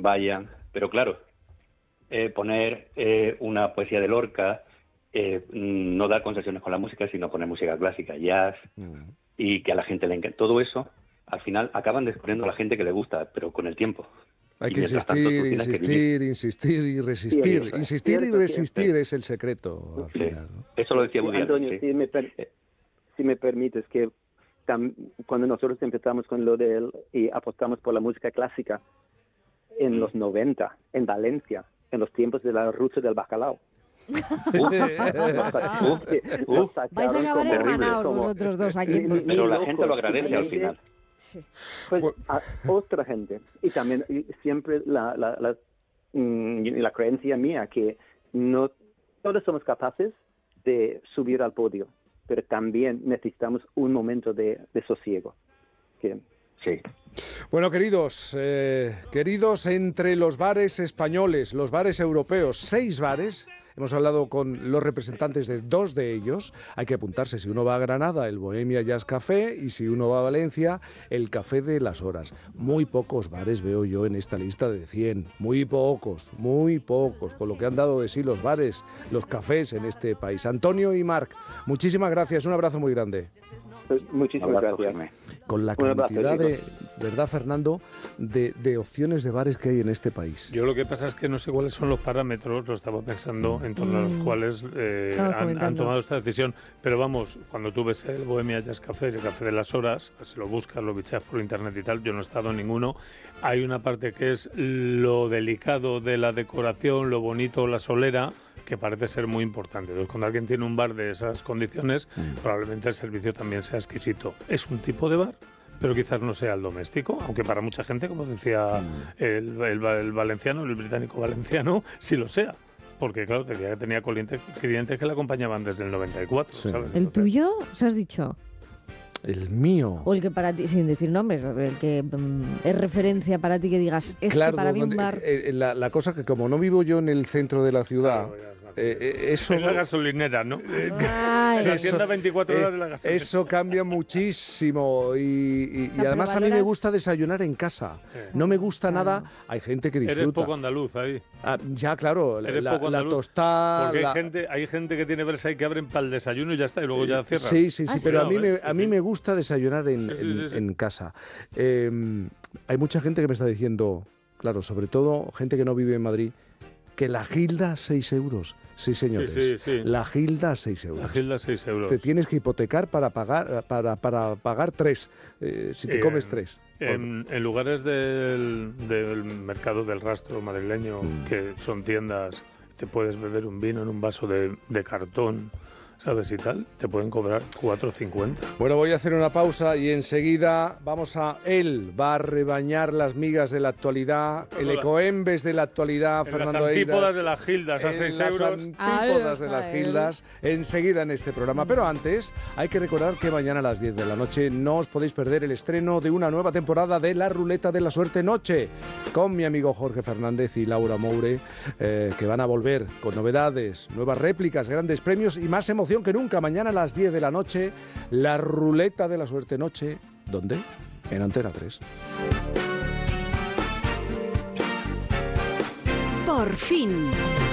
vayan. Pero claro, poner una poesía de Lorca, no dar concesiones con la música, sino poner música clásica, jazz, y que a la gente le encanta. Todo eso, al final, acaban descubriendo a la gente que le gusta, pero con el tiempo. Hay que insistir y resistir. Sí, insistir y cierto, resistir cierto. es el secreto, al final, ¿no? Eso lo decía Woody Antonio, Allen, sí. si me permites, que cuando nosotros empezamos con lo de él y apostamos por la música clásica en los 90, en Valencia, en los tiempos de la ruta del bacalao. Vais a acabar hermanados vosotros dos aquí. Pero la gente lo agradece al final. Sí. Pues a otra gente. Y también siempre la creencia mía que no todos somos capaces de subir al podio, pero también necesitamos un momento de sosiego. Sí. Bueno, queridos, entre los bares españoles, los bares europeos, 6 bares. Hemos hablado con los representantes de 2 de ellos. Hay que apuntarse. Si uno va a Granada, el Bohemia Jazz Café, y si uno va a Valencia, el Café de las Horas. Muy pocos bares veo yo en esta lista de 100. Muy pocos, con lo que han dado de sí los bares, los cafés en este país. Antonio y Marc, muchísimas gracias. Un abrazo muy grande. Muchísimas gracias. Con la cantidad de, ¿verdad, Fernando?, de opciones de bares que hay en este país. Yo lo que pasa es que no sé cuáles son los parámetros, lo estaba pensando, en torno a los cuales han tomado esta decisión. Pero vamos, cuando tú ves el Bohemia Jazz Café, el Café de las Horas, pues si lo buscas, lo bicheas por internet y tal, yo no he estado en ninguno. Hay una parte que es lo delicado de la decoración, lo bonito, la solera, que parece ser muy importante. Entonces, cuando alguien tiene un bar de esas condiciones, probablemente el servicio también sea exquisito. Es un tipo de bar, pero quizás no sea el doméstico, aunque para mucha gente, como decía el valenciano, el británico valenciano, sí lo sea. Porque, claro, tenía clientes que le acompañaban desde el 94, Sí. ¿sabes? ¿El tuyo? ¿Se has dicho? El mío. O el que para ti, sin decir nombres, el que es referencia para ti, que digas, Claro, para mí un bar... la cosa que como no vivo yo en el centro de la ciudad, eso... Es la gasolinera, ¿no? Ay. La tienda 24 horas de la gasolinera. Eso cambia muchísimo y además a mí me gusta desayunar en casa. No me gusta nada. Hay gente que disfruta. Eres poco andaluz ahí. Ya, claro, Eres la poco andaluz, tostada... Porque hay gente que tiene versa y que abren para el desayuno y ya está, y luego ya cierran. Sí, pero a mí Sí. me gusta desayunar en casa. Hay mucha gente que me está diciendo, claro, sobre todo gente que no vive en Madrid, que la gilda 6 euros. Sí, señores. Sí. La gilda 6 euros. La gilda 6 euros. Te tienes que hipotecar para pagar 3, si te comes 3. En lugares del mercado del rastro madrileño, que son tiendas, te puedes beber un vino en un vaso de cartón, ¿sabes? Y tal, te pueden cobrar 4,50. Bueno, voy a hacer una pausa y enseguida él va a rebañar las migas de la actualidad, el ecoembes de la actualidad, Fernando Las antípodas Eiras, de las gildas a 6 las euros. antípodas de las gildas, enseguida en este programa. Pero antes, hay que recordar que mañana a las 10 de la noche no os podéis perder el estreno de una nueva temporada de La Ruleta de la Suerte Noche, con mi amigo Jorge Fernández y Laura Moure, que van a volver con novedades, nuevas réplicas, grandes premios y más emoción que nunca. Mañana a las 10 de la noche, La Ruleta de la Suerte Noche. ¿Dónde? En Antena 3. Por fin.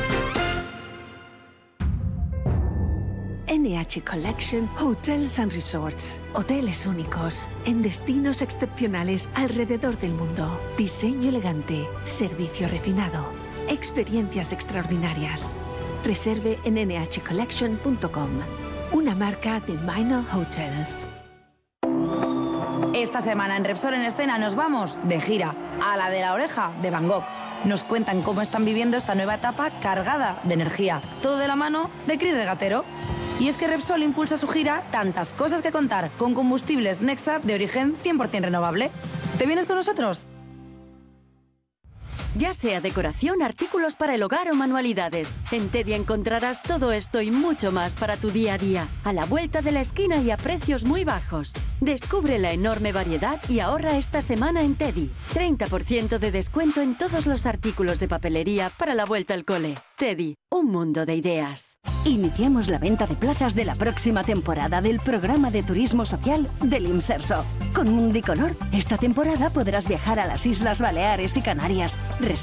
NH Collection Hotels and Resorts. Hoteles únicos, en destinos excepcionales alrededor del mundo. Diseño elegante, servicio refinado, experiencias extraordinarias. Reserve en nhcollection.com. Una marca de Minor Hotels. Esta semana en Repsol en Escena nos vamos de gira a la de la oreja de Van Gogh. Nos cuentan cómo están viviendo esta nueva etapa cargada de energía. Todo de la mano de Cris Regatero. Y es que Repsol impulsa su gira Tantas cosas que contar con combustibles Nexa de origen 100% renovable. ¿Te vienes con nosotros? Ya sea decoración, artículos para el hogar o manualidades. En Teddy encontrarás todo esto y mucho más para tu día a día. A la vuelta de la esquina y a precios muy bajos. Descubre la enorme variedad y ahorra esta semana en Teddy. 30% de descuento en todos los artículos de papelería para la vuelta al cole. Teddy, un mundo de ideas. Iniciamos la venta de plazas de la próxima temporada del programa de turismo social del Imserso. Con Mundicolor, esta temporada podrás viajar a las Islas Baleares y Canarias.